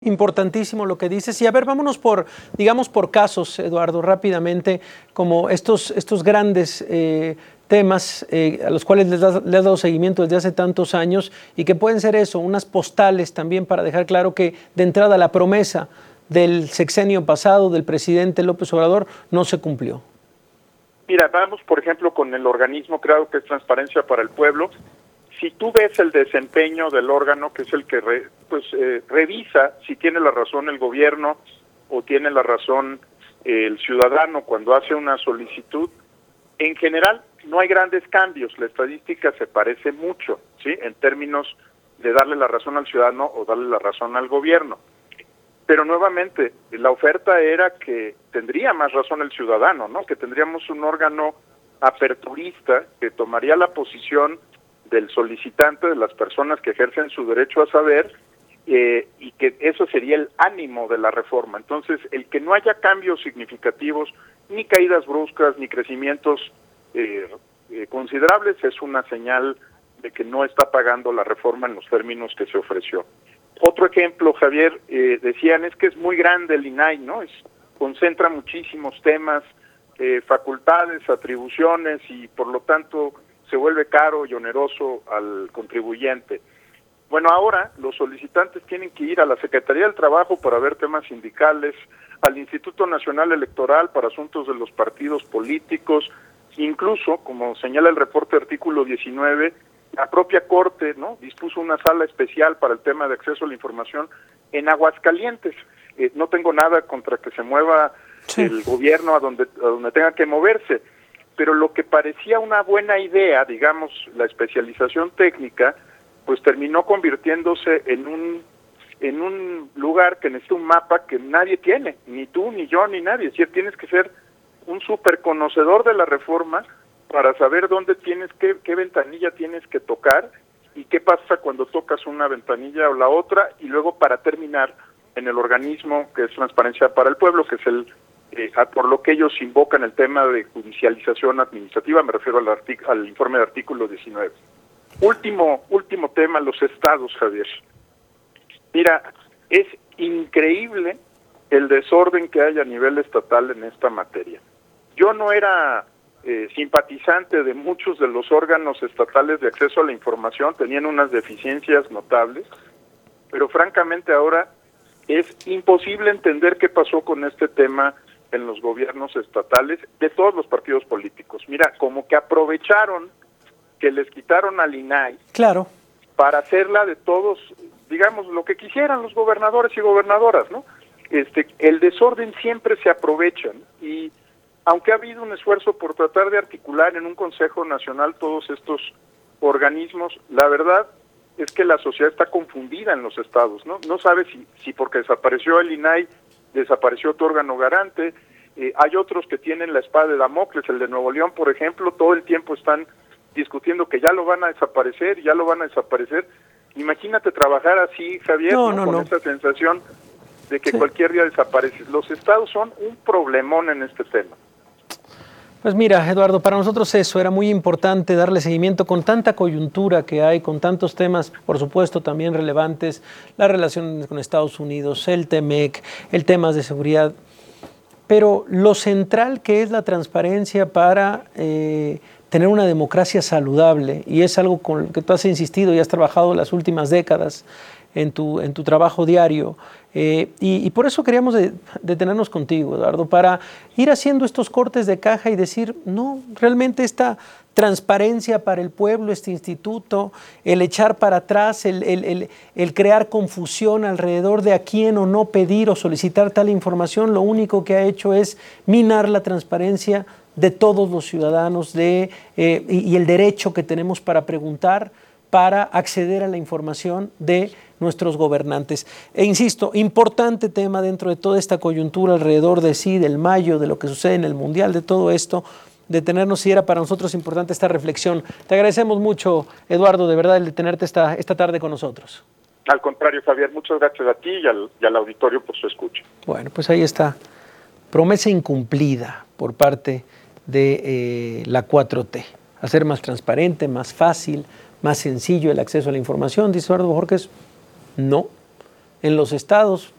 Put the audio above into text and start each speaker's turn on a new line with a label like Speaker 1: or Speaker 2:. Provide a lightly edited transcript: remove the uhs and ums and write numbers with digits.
Speaker 1: Importantísimo lo que dices. Y a ver, vámonos digamos, por casos, Eduardo, rápidamente, como estos grandes temas a los cuales le has dado seguimiento desde hace tantos años y que pueden ser eso, unas postales también para dejar claro que de entrada la promesa del sexenio pasado del presidente López Obrador no se cumplió.
Speaker 2: Mira, vamos por ejemplo con el organismo creado que es Transparencia para el Pueblo. Si tú ves el desempeño del órgano, que es el que revisa si tiene la razón el gobierno o tiene la razón el ciudadano cuando hace una solicitud, en general no hay grandes cambios, la estadística se parece mucho, ¿sí?, en términos de darle la razón al ciudadano o darle la razón al gobierno. Pero nuevamente, la oferta era que tendría más razón el ciudadano, ¿no?, que tendríamos un órgano aperturista que tomaría la posición del solicitante, de las personas que ejercen su derecho a saber, y que eso sería el ánimo de la reforma. Entonces, el que no haya cambios significativos, ni caídas bruscas, ni crecimientos considerables, es una señal de que no está pagando la reforma en los términos que se ofreció. Otro ejemplo, Javier, decían, es que es muy grande el INAI, ¿no? Concentra muchísimos temas, facultades, atribuciones, y por lo tanto se vuelve caro y oneroso al contribuyente. Bueno, ahora los solicitantes tienen que ir a la Secretaría del Trabajo para ver temas sindicales, al Instituto Nacional Electoral para asuntos de los partidos políticos, incluso, como señala el reporte artículo 19, la propia Corte, ¿no?, dispuso una sala especial para el tema de acceso a la información en Aguascalientes. No tengo nada contra que se mueva el gobierno a donde tenga que moverse, pero lo que parecía una buena idea, digamos, la especialización técnica, pues terminó convirtiéndose en un lugar que necesita un mapa que nadie tiene, ni tú, ni yo, ni nadie. Es decir, tienes que ser un súper conocedor de la reforma para saber dónde tienes, qué ventanilla tienes que tocar y qué pasa cuando tocas una ventanilla o la otra, y luego para terminar en el organismo que es Transparencia para el Pueblo, que es por lo que ellos invocan el tema de judicialización administrativa, me refiero al informe de artículo 19. Último tema, los estados, Javier. Mira, es increíble el desorden que hay a nivel estatal en esta materia. Yo no era simpatizante de muchos de los órganos estatales de acceso a la información, tenían unas deficiencias notables, pero francamente ahora es imposible entender qué pasó con este tema en los gobiernos estatales de todos los partidos políticos. Mira, como que aprovecharon que les quitaron al INAI,
Speaker 1: claro,
Speaker 2: para hacerla de todos, digamos, lo que quisieran los gobernadores y gobernadoras, ¿no? El desorden siempre se aprovechan, y aunque ha habido un esfuerzo por tratar de articular en un Consejo Nacional todos estos organismos, la verdad es que la sociedad está confundida en los estados, ¿no? No sabe si porque desapareció el INAI, desapareció tu órgano garante. Hay otros que tienen la espada de Damocles, el de Nuevo León, por ejemplo, todo el tiempo están discutiendo que ya lo van a desaparecer. Imagínate trabajar así, Javier, con esa sensación de que cualquier día desapareces. Los estados son un problemón en este tema.
Speaker 1: Pues mira, Eduardo, para nosotros eso era muy importante darle seguimiento con tanta coyuntura que hay, con tantos temas, por supuesto, también relevantes, las relaciones con Estados Unidos, el TEMEC, el tema de seguridad, pero lo central que es la transparencia para tener una democracia saludable, y es algo con lo que tú has insistido y has trabajado las últimas décadas en tu trabajo diario, y por eso queríamos detenernos contigo, Eduardo, para ir haciendo estos cortes de caja y decir, no, realmente esta transparencia para el pueblo, este instituto, el echar para atrás, el crear confusión alrededor de a quién o no pedir o solicitar tal información, lo único que ha hecho es minar la transparencia de todos los ciudadanos y el derecho que tenemos para preguntar, para acceder a la información de nuestros gobernantes. E insisto, importante tema dentro de toda esta coyuntura alrededor del mayo, de lo que sucede en el Mundial, de todo esto, detenernos, y era para nosotros importante esta reflexión. Te agradecemos mucho, Eduardo, de verdad, el de tenerte esta tarde con nosotros.
Speaker 2: Al contrario, Javier, muchas gracias a ti y al auditorio por su escucha.
Speaker 1: Bueno, pues ahí está. Promesa incumplida por parte de la 4T. Hacer más transparente, más fácil, más sencillo el acceso a la información. Dice Eduardo Bojorquez, no. en los estados.